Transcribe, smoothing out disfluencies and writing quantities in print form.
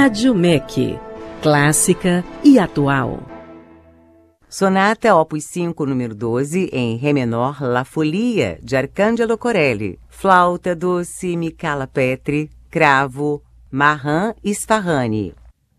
Rádio MEC, clássica e atual. Sonata Opus 5, número 12, em Ré menor, La Folia, de Arcangelo Corelli. Flauta doce, Michala Petri. Cravo, Marin Isfahani.